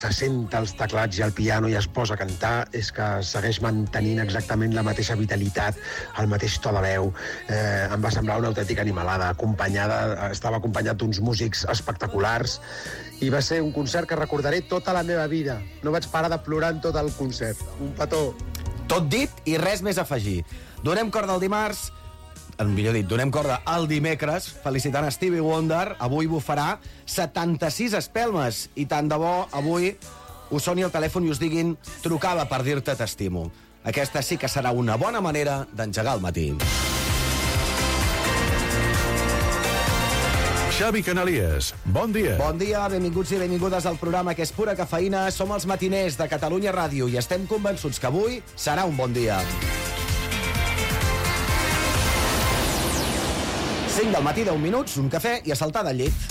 se sent els teclats i el piano i es posa a cantar, és que segueix mantenint exactament la mateixa vitalitat, el mateix to de veu. Em va semblar una autèntica animalada, estava acompanyat d'uns músics espectaculars i va ser un concert que recordaré tota la meva vida. No vaig parar de plorar en tot el concert. Un petó. Tot dit i res més a afegir. Donem corda el dimarts, millor dit, donem corda el dimecres, felicitant Stevie Wonder. Avui bufarà 76 espelmes i tant de bo avui us soni el telèfon i us diguin trucava per dir-te t'estimo. Aquesta sí que serà una bona manera d'engegar el matí. Xavi Canalies, bon dia. Bon dia, benvinguts i benvingudes al programa que és pura cafeïna. Som els matiners de Catalunya Ràdio i estem convençuts que avui serà un bon dia. 5 del matí, 10 minuts, un cafè i a saltar del llit.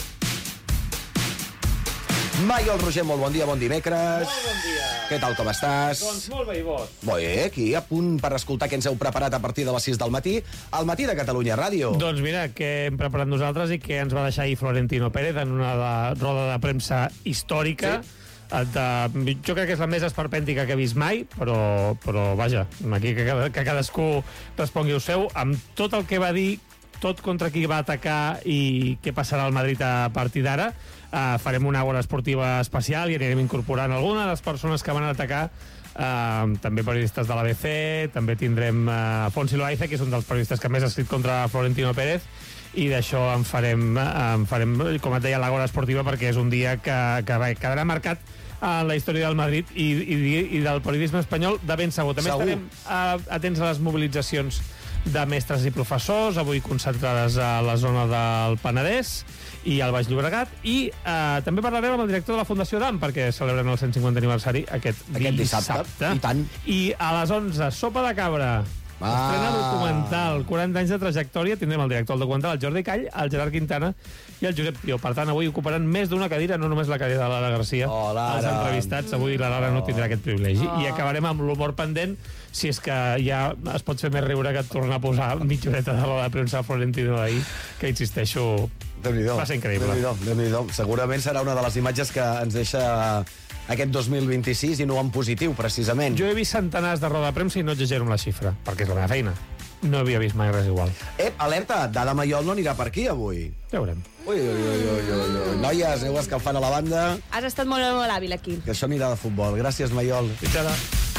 Maiol Roger, molt bon dia, bon dimecres. Molt bon dia. Què tal, com estàs? Doncs molt bé, i vos? Bé, aquí a punt per escoltar què ens heu preparat a partir de les 6 del matí, al matí de Catalunya Ràdio. Doncs mira, què hem preparat nosaltres i què ens va deixar ahir Florentino Pérez en una roda de premsa històrica. Sí. Jo crec que és la més esperpèntica que he vist mai, però vaja, aquí que cadascú respongui el seu, amb tot el que va dir, tot contra qui va atacar i què passarà al Madrid a partir d'ara. Farem una hora esportiva especial i anirem incorporant alguna de les persones que van atacar, també periodistes de l'ABC, també tindrem Fonsi Loaiza, que és un dels periodistes que més ha escrit contra Florentino Pérez, i d'això en farem, com et deia, l'hora esportiva, perquè és un dia que quedarà marcat en la història del Madrid i del periodisme espanyol de ben segur. També estarem atents a les mobilitzacions de mestres i professors, avui concentrades a la zona del Penedès i al Baix Llobregat, i també parlarem amb el director de la Fundació DAM, perquè celebren el 150 aniversari aquest dissabte. I tant. I a les 11, Sopa de Cabra. Estrena documental, 40 anys de trajectòria. Tindrem el director del documental, el Jordi Call, el Gerard Quintana i el Josep Pio. Per tant, avui ocuparan més d'una cadira, no només la cadira de Lara Garcia. Els entrevistats, avui la Lara no tindrà aquest privilegi. I acabarem amb l'humor pendent, si és que ja es pot fer més riure que tornar a posar mitja horeta de roda de premsa a Florentino d'ahir, que insisteixo, va ser increïble. Déu-n'hi-do. Segurament serà una de les imatges que ens deixa aquest 2026 i no en positiu, precisament. Jo he vist centenars de roda de premsa i no exagero amb la xifra, perquè és la meva feina. No havia vist mai res igual. Alerta, Dada Maiol no anirà per aquí avui. Ja veurem. Ui. Noies, aneu escalfant a la banda. Has estat molt hàbil aquí. Que això anirà de futbol. Gràcies, Maiol. Pitjada.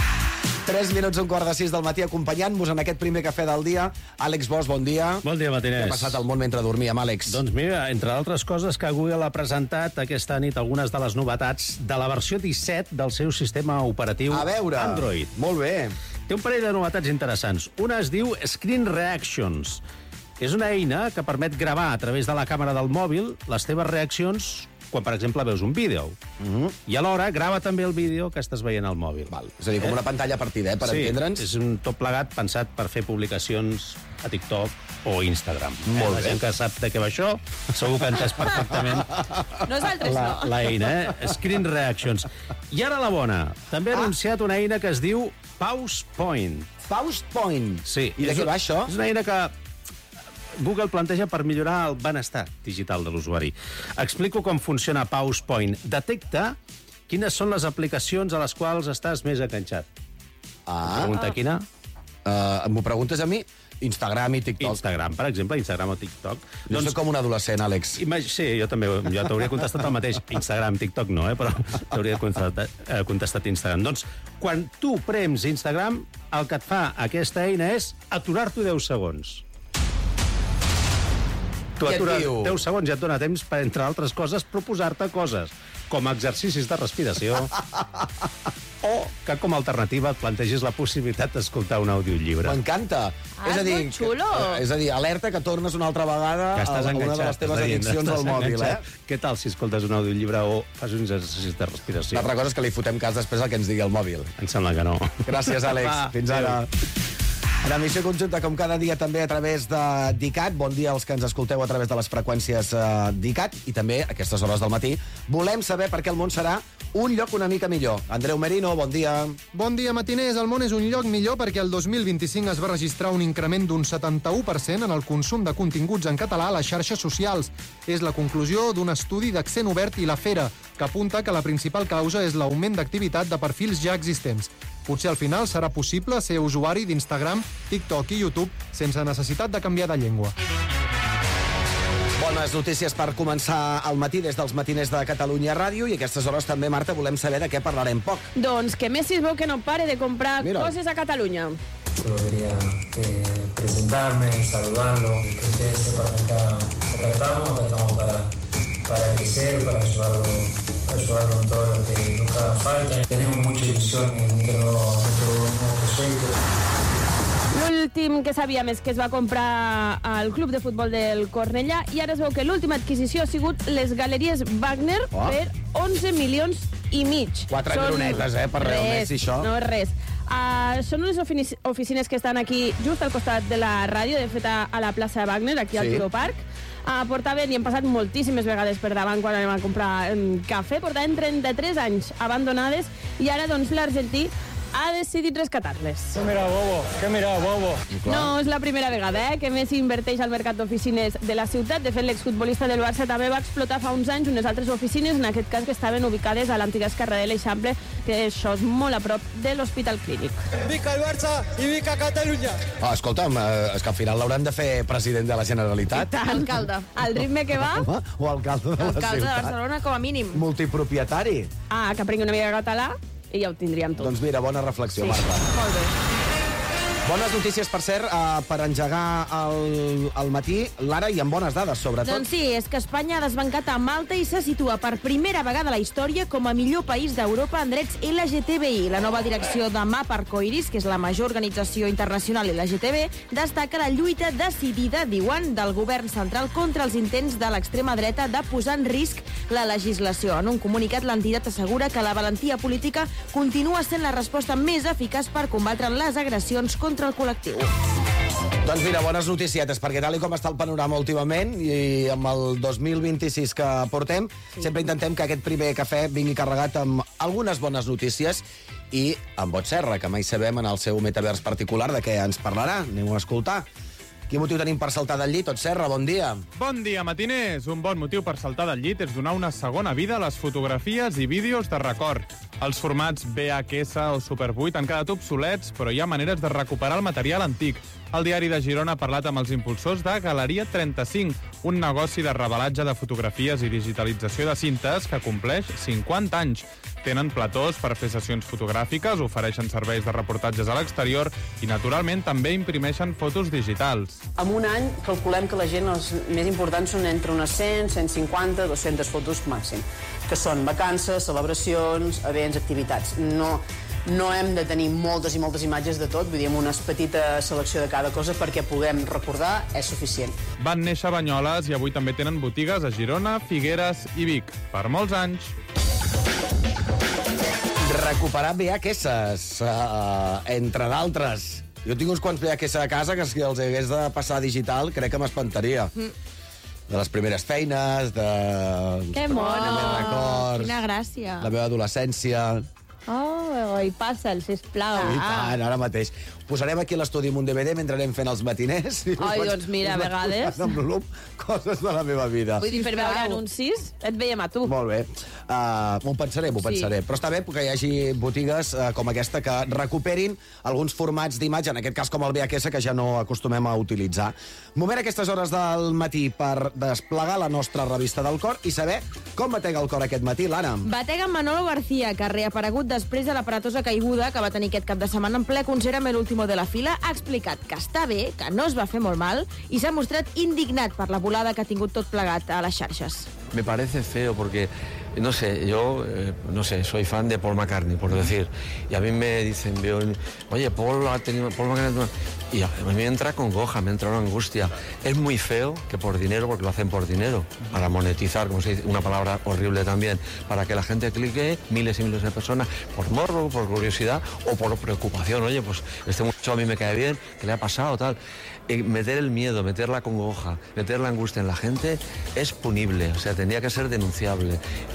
3 minuts, un quart de 6 del matí, acompanyant-vos en aquest primer cafè del dia. Àlex Bosch, bon dia. Bon dia, matiners. Què ha passat al món mentre dormíem, Àlex? Doncs mira, entre altres coses, que Google ha presentat aquesta nit algunes de les novetats de la versió 17 del seu sistema operatiu Android. Molt bé. Té un parell de novetats interessants. Una es diu Screen Reactions. És una eina que permet gravar a través de la càmera del mòbil les teves reaccions quan, per exemple, veus un vídeo. I alhora grava també el vídeo que estàs veient al mòbil. És a dir, com una pantalla partida, per entendre'ns. Sí, és un tot plegat pensat per fer publicacions a TikTok o Instagram. Molt bé. La gent que sap de què va això, segur que ha entès perfectament Nosaltres no. l'eina, Screen Reactions. I ara la bona. També ha anunciat una eina que es diu Pause Point. Pause Point? Sí. I de què va això? És una eina que Google planteja per millorar el benestar digital de l'usuari. Explico com funciona Pause Point. Detecta quines són les aplicacions a les quals estàs més enganxat. Pregunta quina? M'ho preguntes a mi? Instagram i TikTok. Instagram, per exemple, Instagram o TikTok. Jo soc com un adolescent, Àlex. Sí, jo també, jo t'hauria contestat el mateix. Instagram, TikTok no, però t'hauria contestat Instagram. Doncs, quan tu prems Instagram, el que et fa aquesta eina és aturar-t'ho 10 segons. Tu atures 10 segons i et dona temps per, entre altres coses, proposar-te coses, com exercicis de respiració, o que com a alternativa et plantegis la possibilitat d'escoltar un audiollibre. M'encanta. És molt xulo. És a dir, alerta que tornes una altra vegada que estàs a una de les teves addiccions al mòbil. Què tal si escoltes un audiollibre o fas uns exercicis de respiració? L'altra cosa és que li fotem cas després al que ens digui el mòbil. Em sembla que no. Gràcies, Àlex. Fins ara. En emissió conjunta, com cada dia, també a través de DICAT. Bon dia als que ens escolteu a través de les freqüències DICAT i també a aquestes hores del matí. Volem saber per què el món serà un lloc una mica millor. Andreu Merino, bon dia. Bon dia, matiners. El món és un lloc millor perquè el 2025 es va registrar un increment d'un 71% en el consum de continguts en català a les xarxes socials. És la conclusió d'un estudi d'Accent Obert i La Fera, que apunta que la principal causa és l'augment d'activitat de perfils ja existents. Potser al final serà possible ser usuari d'Instagram, TikTok i YouTube sense necessitat de canviar de llengua. Bones notícies per començar el matí des dels matiners de Catalunya Ràdio i a aquestes hores també, Marta, volem saber de què parlarem poc. Doncs que Messi es veu que no pare de comprar coses a Catalunya. Solo quería presentarme, saludarlo, que ustedes sepan que acá estamos para crecer, para ayudarlo en todo lo que nos haga falta. Tenemos mucha ilusión en nuestro proyecto. L'últim que sabíem és que es va comprar al club de futbol del Cornellà i ara es veu que l'última adquisició ha sigut les Galeries Wagner per 11 milions i mig. 4 mironetes, per Real Messi, això. No és res. Són unes oficines que estan aquí just al costat de la ràdio, de fet a la plaça Wagner, aquí al Tiro Park. Portaven, i hem passat moltíssimes vegades per davant quan anem a comprar cafè, portaven 33 anys abandonades i ara doncs l'argentí ha decidit rescatar-les. Què mira, bobo? No és la primera vegada que Messi inverteix al mercat d'oficines de la ciutat. De fet, l'exfutbolista del Barça també va explotar fa uns anys unes altres oficines, en aquest cas que estaven ubicades a l'antiga esquerra de l'Eixample, que això és molt a prop de l'Hospital Clínic. Vica el Barça i vica Catalunya! Escolta'm, és que al final l'hauran de fer president de la Generalitat. Alcalde. Al ritme que va... O alcalde de la ciutat. Alcalde de Barcelona, com a mínim. Multipropietari. Que aprengui una mica català i ja ho tindríem tot. Doncs mira, bona reflexió, Marta. Molt bé. Bones notícies, per cert, per engegar el matí, Lara, i amb bones dades, sobretot. Doncs sí, és que Espanya ha desbancat a Malta i se situa per primera vegada a la història com a millor país d'Europa en drets LGTBI. La nova direcció de MAP Arcoiris, que és la major organització internacional LGTB, destaca la lluita decidida, diuen, del govern central contra els intents de l'extrema dreta de posar en risc la legislació. En un comunicat, l'entitat assegura que la valentia política continua sent la resposta més eficaç per combatre les agressions contra el col·lectiu. Doncs mira, bones noticietes, perquè tal com està el panorama últimament i amb el 2026 que portem, sempre intentem que aquest primer cafè vingui carregat amb algunes bones notícies i amb Bot Serra, que mai sabem en el seu metavers particular de què ens parlarà. Anem a escoltar. Quin motiu tenim per saltar del llit? Ot Serra, bon dia. Bon dia, matiners. Un bon motiu per saltar del llit és donar una segona vida a les fotografies i vídeos de record. Els formats VHS o Super 8 han quedat obsolets, però hi ha maneres de recuperar el material antic. El Diari de Girona ha parlat amb els impulsors de Galeria 35, un negoci de revelatge de fotografies i digitalització de cintes que compleix 50 anys. Tenen platós per fer sessions fotogràfiques, ofereixen serveis de reportatges a l'exterior i, naturalment, també imprimeixen fotos digitals. En un any calculem que la gent, els més importants, són entre unes 100, 150, 200 fotos màxim, que són vacances, celebracions, events, activitats. No hem de tenir moltes i moltes imatges de tot, vull dir, amb una petita selecció de cada cosa perquè puguem recordar és suficient. Van néixer a Banyoles i avui també tenen botigues a Girona, Figueres i Vic. Per molts anys. Recuperar VHS, entre d'altres. Jo tinc uns quants VHS a casa que si els hagués de passar digital crec que m'espantaria. De les primeres feines, de... Que mono! Records, quina gràcia! La meva adolescència... Oh, i passa'l, sisplau. I tant, ara mateix. Posarem aquí a l'estudi amb un DVD mentre anem fent els matiners. Ai, doncs mira, a vegades... Amb volum, coses de la meva vida. Vull dir, per veure anuncis, et veiem a tu. Molt bé. M'ho pensaré. Però està bé que hi hagi botigues com aquesta que recuperin alguns formats d'imatge, en aquest cas com el VHS, que ja no acostumem a utilitzar. Moment a aquestes hores del matí per desplegar la nostra revista del cor i saber com batega el cor aquest matí, l'Anna. Batega Manolo García, que ha reaparegut després de l'aparatosa caiguda que va tenir aquest cap de setmana en ple concert amb l'último de la fila. Ha explicat que està bé, que no es va fer molt mal i s'ha mostrat indignat per la volada que ha tingut tot plegat a les xarxes. Me parece feo porque, no sé, yo, soy fan de Paul McCartney, por decir, y a mí me dicen, oye, Paul McCartney, y a mí me entra congoja, me entra una angustia. Es muy feo que por dinero, porque lo hacen por dinero, para monetizar, como se dice, una palabra horrible también, para que la gente clique, miles y miles de personas, por morbo, por curiosidad o por preocupación. Oye, pues este muchacho a mí me cae bien, ¿qué le ha pasado, tal? Meter el miedo, meter la congoja, meter la angustia en la gente es punible, o sea, tendría que ser denunciable. Y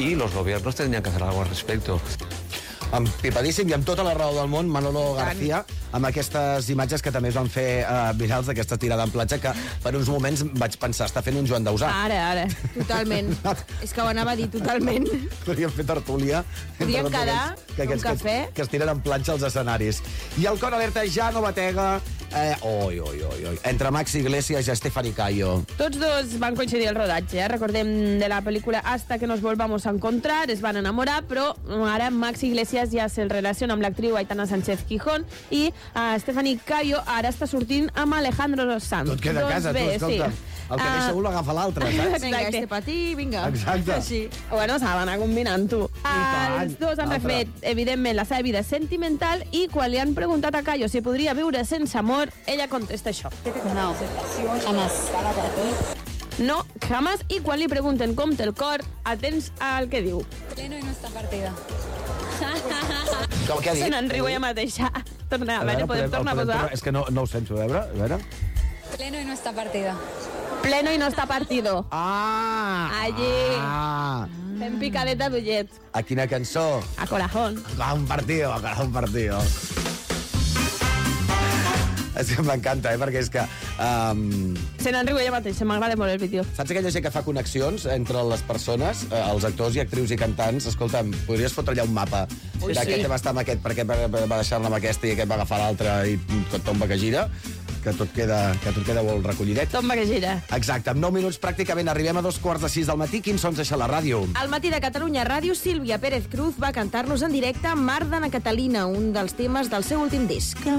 y los gobiernos tendrían que hacer algo al respecto. Empipadíssim, i amb tota la raó del món, Manolo García, amb aquestes imatges que també es van fer virals d'aquesta tirada en platja, que per uns moments vaig pensar, està fent un Joan Dausà. Ara, totalment. És que ho anava a dir, totalment. Podríem fer tertúlia. Podríem quedar un cafè. Que es tiren en planxa als escenaris. I el cor alerta ja no batega... entre Maxi Iglesias i Stephanie Cayo. Tots dos van coincidir al rodatge, Recordem de la pel·lícula Hasta que nos volvamos a encontrar, es van enamorar, però ara Maxi Iglesias ja se'l relaciona amb l'actriu Aitana Sánchez Gijón i Stephanie Cayo ara està sortint amb Alejandro Sanz. Tot queda a casa, tu, escolta. Sí. El que deixa un l'agafa l'altre, saps? Vinga, este patí, vinga. Exacte. Així. Bueno, s'ha d'anar combinant, tu. Els dos han refet, evidentment, la seva vida sentimental i quan li han preguntat a Cayo si podria viure sense amor, ella contesta això. No, jamás. No, jamás. I quan li pregunten com té el cor, atents al que diu. Pleno y no está partida. Com que ha dit? Se n'enriu ella mateixa. Torna, a veure, podem tornar a posar? És que no ho sento, a veure. Pleno y no está partida. Pleno y no está partido. Allí. Fem picadeta d'ullet. A quina cançó? A Corazón. A un partido. És que m'encanta, perquè és que... Se n'enriu ella mateixa, m'agrada molt el vídeo. Saps aquella gent que fa connexions entre les persones, els actors i actrius i cantants? Escolta'm, podries fotre allà un mapa d'aquest va estar amb aquest, perquè va deixar-ne amb aquesta i aquest va agafar l'altre i tot tomba que gira, que tot queda molt recollidet. Tomba que gira. Exacte, en 9 minuts pràcticament arribem a 5:45 del matí. Quins sons deixa la ràdio? Al matí de Catalunya Ràdio, Sílvia Pérez Cruz va cantar-nos en directe Mar d'Anna Catalina, un dels temes del seu últim disc.